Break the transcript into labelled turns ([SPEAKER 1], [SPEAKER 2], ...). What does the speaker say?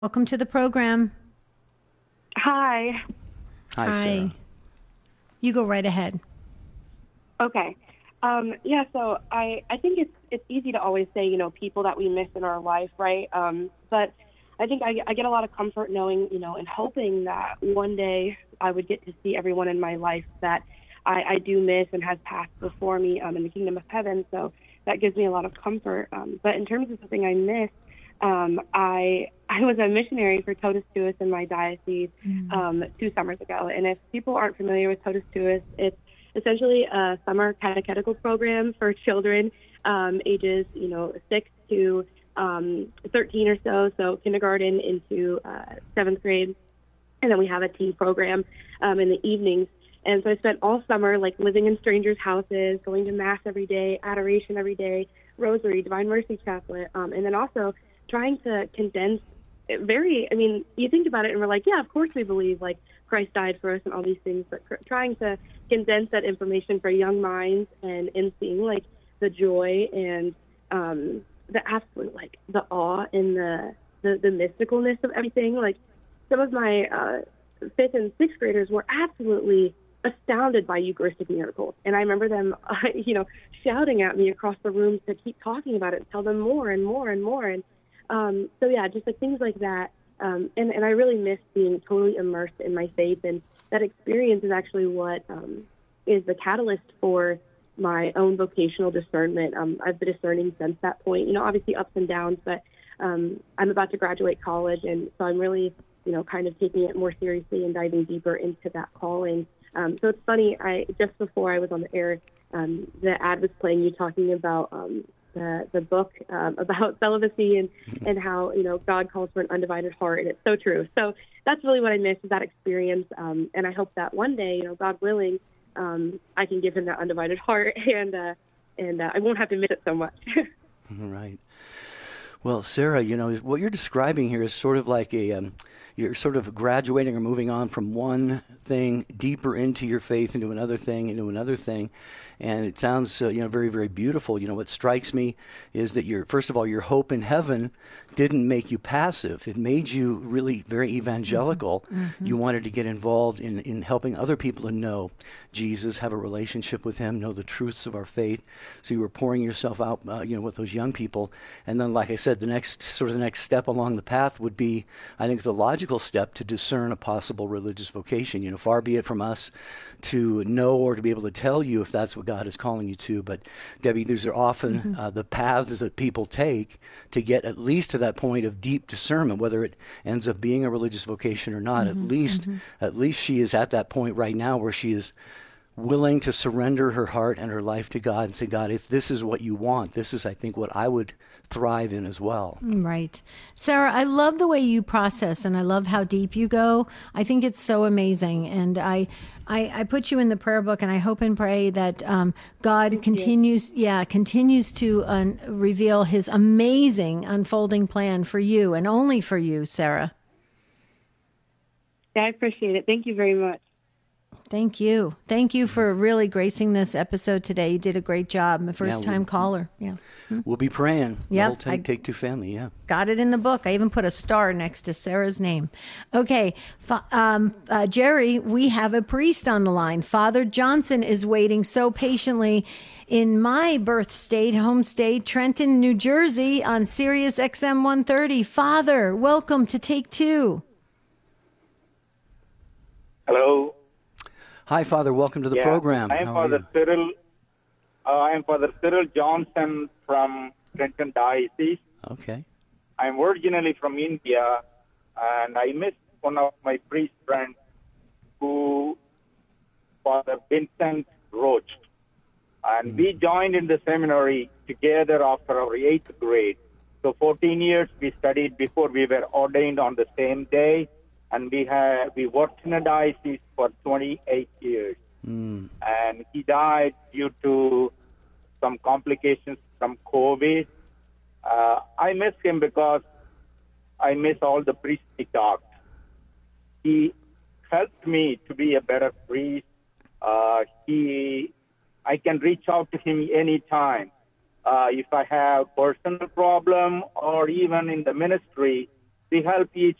[SPEAKER 1] Welcome to the program.
[SPEAKER 2] Hi.
[SPEAKER 3] Hi, Sarah.
[SPEAKER 1] You go right ahead.
[SPEAKER 2] Okay. Yeah, so I think it's easy to always say, people that we miss in our life, right? But I think I get a lot of comfort knowing, and hoping that one day I would get to see everyone in my life that I do miss and has passed before me in the kingdom of heaven. So that gives me a lot of comfort. But in terms of something I miss, I was a missionary for Totus Tuus in my diocese 2 summers ago. And if people aren't familiar with Totus Tuus, it's essentially a summer catechetical program for children ages 6 to 13 or so kindergarten into 7th grade. And then we have a teen program in the evenings. And so I spent all summer living in strangers' houses, going to mass every day, adoration every day, rosary, Divine Mercy Chaplet, and then also trying to condense you think about it and we're like, yeah, of course we believe Christ died for us and all these things, but trying to condense that information for young minds and seeing the joy and the absolute the awe and the mysticalness of everything. Some of my 5th and 6th graders were absolutely astounded by Eucharistic miracles. And I remember them, shouting at me across the room to keep talking about it and tell them more and more and more. And so, yeah, just things like that. And I really miss being totally immersed in my faith. And that experience is actually what is the catalyst for my own vocational discernment. I've been discerning since that point, obviously ups and downs, but I'm about to graduate college. And so I'm really, kind of taking it more seriously and diving deeper into that calling. So it's funny, just before I was on the air, the ad was playing you talking about the book about celibacy and how, God calls for an undivided heart, and it's so true. So that's really what I miss is that experience, and I hope that one day, God willing, I can give him that undivided heart, and I won't have to miss it so much.
[SPEAKER 3] Right. Well, Sarah, what you're describing here is sort of like you're sort of graduating or moving on from one thing deeper into your faith, into another thing. And it sounds, very, very beautiful. What strikes me is that first of all, your hope in heaven didn't make you passive. It made you really very evangelical. Mm-hmm. You wanted to get involved in helping other people to know Jesus, have a relationship with him, know the truths of our faith. So you were pouring yourself out, with those young people. And then, like I said, the next step along the path would be, I think, the logical step to discern a possible religious vocation. Far be it from us to know or to be able to tell you if that's what God is calling you to. But Debbie, these are often the paths that people take to get at least to that point of deep discernment, whether it ends up being a religious vocation or not. At least she is at that point right now where she is willing to surrender her heart and her life to God and say, God, if this is what you want, this is, I think, what I would thrive in as well.
[SPEAKER 1] Right. Sarah, I love the way you process and I love how deep you go. I think it's so amazing. And I put you in the prayer book, and I hope and pray that God continues to reveal his amazing unfolding plan for you and only for you, Sarah.
[SPEAKER 2] Yeah, I appreciate it. Thank you very much.
[SPEAKER 1] Thank you. Thank you for really gracing this episode today. You did a great job. A first-time caller. Yeah.
[SPEAKER 3] We'll be praying.
[SPEAKER 1] Yeah.
[SPEAKER 3] Take Two family. Yeah.
[SPEAKER 1] Got it in the book. I even put a star next to Sarah's name. Okay. Jerry, we have a priest on the line. Father Johnson is waiting so patiently in my home state, Trenton, New Jersey, on Sirius XM 130. Father, welcome to Take Two.
[SPEAKER 4] Hello.
[SPEAKER 3] Hi, Father. Welcome to the program.
[SPEAKER 4] I am Father Cyril Johnson from Trenton Diocese.
[SPEAKER 3] Okay.
[SPEAKER 4] I'm originally from India, and I miss one of my priest friends, Father Vincent Roach. And we joined in the seminary together after our 8th grade. So 14 years we studied before we were ordained on the same day. And we worked in a diocese for 28 years. And he died due to some complications from COVID. I miss him because I miss all the priests he taught. He helped me to be a better priest. I can reach out to him anytime. If I have personal problem or even in the ministry, we help each